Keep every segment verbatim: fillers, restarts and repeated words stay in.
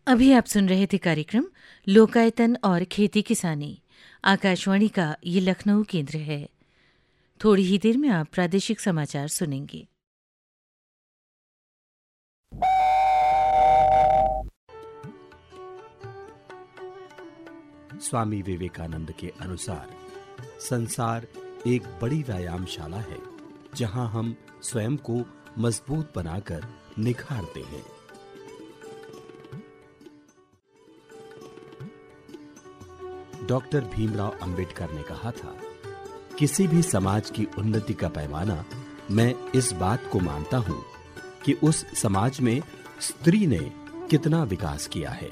अभी आप सुन रहे थे कार्यक्रम लोकायतन और खेती किसानी। आकाशवाणी का ये लखनऊ केंद्र है। थोड़ी ही देर में आप प्रादेशिक समाचार सुनेंगे। स्वामी विवेकानंद के अनुसार संसार एक बड़ी व्यायामशाला है जहां हम स्वयं को मजबूत बनाकर निखारते हैं। डॉक्टर भीमराव अंबेडकर ने कहा था, किसी भी समाज की उन्नति का पैमाना मैं इस बात को मानता हूं कि उस समाज में स्त्री ने कितना विकास किया है।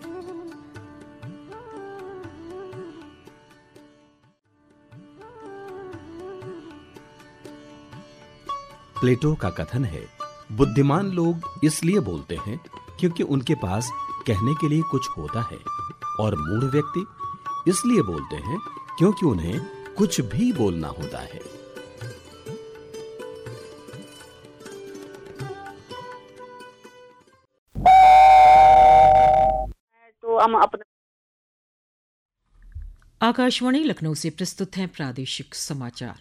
प्लेटो का कथन है, बुद्धिमान लोग इसलिए बोलते हैं क्योंकि उनके पास कहने के लिए कुछ होता है, और मूढ़ व्यक्ति इसलिए बोलते हैं क्योंकि उन्हें कुछ भी बोलना होता है। तो हम अपने आकाशवाणी लखनऊ से प्रस्तुत हैं प्रादेशिक समाचार।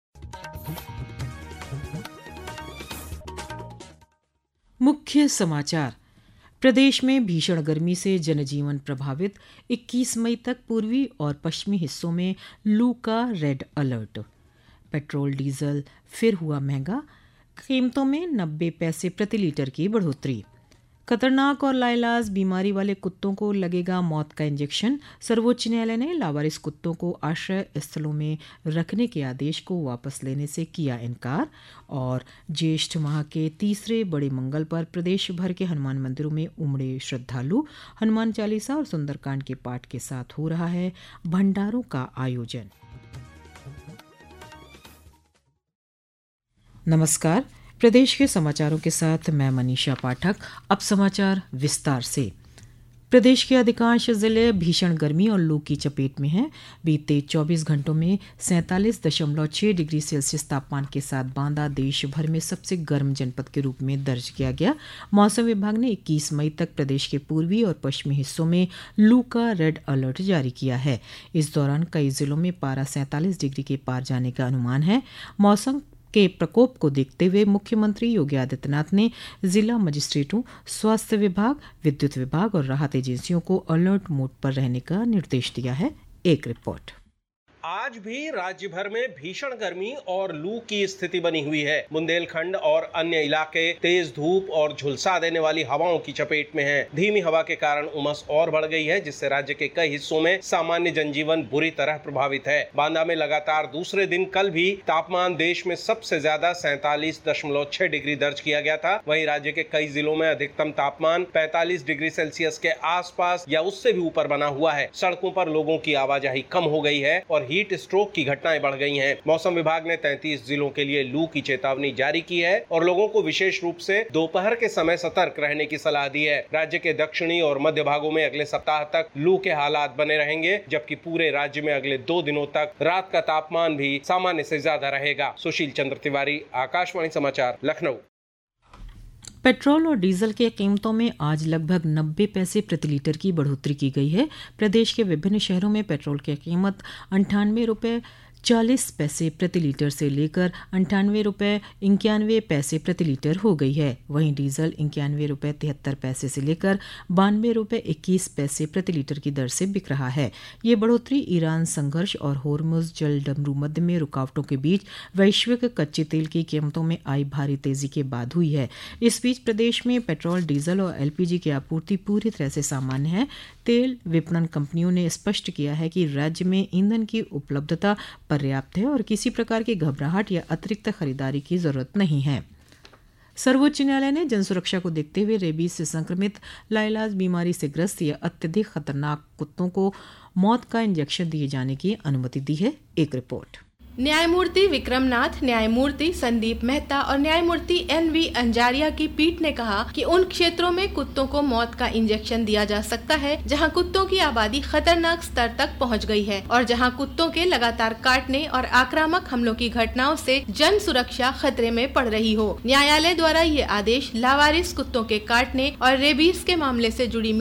मुख्य समाचार। प्रदेश में भीषण गर्मी से जनजीवन प्रभावित। इक्कीस मई तक पूर्वी और पश्चिमी हिस्सों में लू का रेड अलर्ट। पेट्रोल डीजल फिर हुआ महंगा। कीमतों में नब्बे पैसे प्रति लीटर की बढ़ोतरी। खतरनाक और लाइलाज बीमारी वाले कुत्तों को लगेगा मौत का इंजेक्शन। सर्वोच्च न्यायालय ने लावारिस कुत्तों को आश्रय स्थलों में रखने के आदेश को वापस लेने से किया इनकार। और ज्येष्ठ माह के तीसरे बड़े मंगल पर प्रदेश भर के हनुमान मंदिरों में उमड़े श्रद्धालु। हनुमान चालीसा और सुंदरकांड के पाठ के साथ हो रहा है भंडारों का आयोजन। नमस्कार, प्रदेश के समाचारों के साथ मैं मनीषा पाठक। अब समाचार विस्तार से। प्रदेश के अधिकांश जिले भीषण गर्मी और लू की चपेट में हैं। बीते चौबीस घंटों में सैंतालीस दशमलव छह डिग्री सेल्सियस तापमान के साथ बांदा देश भर में सबसे गर्म जनपद के रूप में दर्ज किया गया। मौसम विभाग ने इक्कीस मई तक प्रदेश के पूर्वी और पश्चिमी हिस्सों में लू का रेड अलर्ट जारी किया है। इस दौरान कई जिलों में पारा सैंतालीस डिग्री के पार जाने का अनुमान है। मौसम के प्रकोप को देखते हुए मुख्यमंत्री योगी आदित्यनाथ ने जिला मजिस्ट्रेटों, स्वास्थ्य विभाग, विद्युत विभाग और राहत एजेंसियों को अलर्ट मोड पर रहने का निर्देश दिया है। एक रिपोर्ट। आज भी राज्य भर में भीषण गर्मी और लू की स्थिति बनी हुई है। बुंदेलखंड और अन्य इलाके तेज धूप और झुलसा देने वाली हवाओं की चपेट में हैं। धीमी हवा के कारण उमस और बढ़ गई है, जिससे राज्य के कई हिस्सों में सामान्य जनजीवन बुरी तरह प्रभावित है। बांदा में लगातार दूसरे दिन कल भी तापमान देश में सबसे ज्यादा सैंतालीस दशमलव छह डिग्री दर्ज किया गया था। वहीं राज्य के कई जिलों में अधिकतम तापमान पैंतालीस डिग्री सेल्सियस के आसपास या उससे भी ऊपर बना हुआ है। सड़कों पर लोगों की आवाजाही कम हो गई है और हीट स्ट्रोक की घटनाएं बढ़ गई हैं। मौसम विभाग ने तैंतीस जिलों के लिए लू की चेतावनी जारी की है और लोगों को विशेष रूप से दोपहर के समय सतर्क रहने की सलाह दी है। राज्य के दक्षिणी और मध्य भागों में अगले सप्ताह तक लू के हालात बने रहेंगे, जबकि पूरे राज्य में अगले दो दिनों तक रात का तापमान भी सामान्य से ज्यादा रहेगा। सुशील चंद्र तिवारी, आकाशवाणी समाचार, लखनऊ। पेट्रोल और डीजल के कीमतों में आज लगभग नब्बे पैसे प्रति लीटर की बढ़ोतरी की गई है। प्रदेश के विभिन्न शहरों में पेट्रोल की कीमत अंठानवे रुपये चालीस पैसे प्रति लीटर से लेकर अंठानवे रुपये इक्यानवे पैसे प्रति लीटर हो गई है। वहीं डीजल इक्यानवे रुपये तिहत्तर पैसे से लेकर बानवे रुपये इक्कीस पैसे प्रति लीटर की दर से बिक रहा है। ये बढ़ोतरी ईरान संघर्ष और होर्मुज जल डमरू मध्य में रुकावटों के बीच वैश्विक कच्चे तेल की कीमतों में आई भारी तेजी के बाद हुई है। इस बीच प्रदेश में पेट्रोल, डीजल और एलपीजी की आपूर्ति पूरी तरह से सामान्य है। तेल विपणन कंपनियों ने स्पष्ट किया है कि राज्य में ईंधन की उपलब्धता पर्याप्त है और किसी प्रकार की घबराहट या अतिरिक्त खरीदारी की जरूरत नहीं है। सर्वोच्च न्यायालय ने जनसुरक्षा को देखते हुए रेबीज से संक्रमित, लाइलाज बीमारी से ग्रस्त या अत्यधिक खतरनाक कुत्तों को मौत का इंजेक्शन दिए जाने की अनुमति दी है। एक रिपोर्ट। न्यायमूर्ति विक्रमनाथ, न्यायमूर्ति संदीप मेहता और न्यायमूर्ति एन वी अंजारिया की पीठ ने कहा कि उन क्षेत्रों में कुत्तों को मौत का इंजेक्शन दिया जा सकता है जहां कुत्तों की आबादी खतरनाक स्तर तक पहुंच गई है और जहां कुत्तों के लगातार काटने और आक्रामक हमलों की घटनाओं से जन सुरक्षा खतरे में पड़ रही हो। न्यायालय द्वारा ये आदेश लावारिस कुत्तों के काटने और रेबीज के मामले से जुड़ी